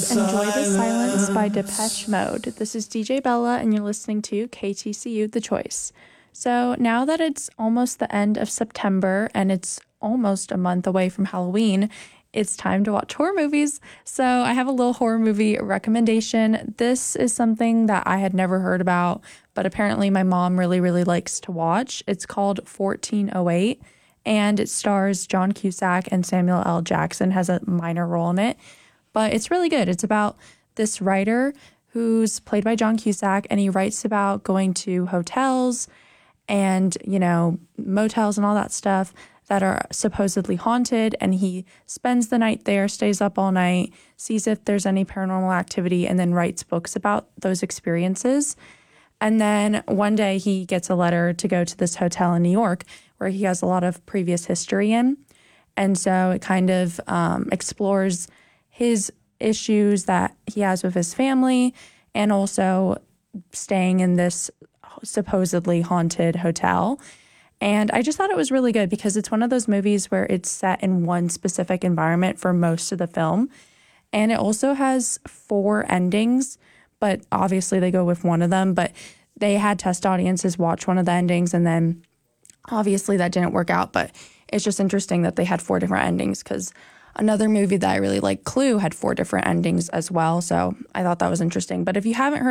Enjoy the Silence by Depeche Mode. This is DJ Bella, and you're listening to KTCU The Choice. So now that it's almost the end of September and it's almost a month away from Halloween, it's time to watch horror movies. So I have a little horror movie recommendation. This is something that I had never heard about, but apparently my mom really, really likes to watch. It's called 1408, and it stars John Cusack, and Samuel L. Jackson has a minor role in it. But it's really good. It's about this writer who's played by John Cusack, and he writes about going to hotels and, motels and all that stuff that are supposedly haunted. And he spends the night there, stays up all night, sees if there's any paranormal activity, and then writes books about those experiences. And then one day he gets a letter to go to this hotel in New York where he has a lot of previous history in. And so it kind of explores his issues that he has with his family and also staying in this supposedly haunted hotel. And I just thought it was really good because it's one of those movies where it's set in one specific environment for most of the film. And it also has 4 endings, but obviously they go with one of them. But they had test audiences watch one of the endings, and then obviously that didn't work out. But it's just interesting that they had 4 different endings, because another movie that I really like, Clue, had 4 different endings as well. So I thought that was interesting. But if you haven't heard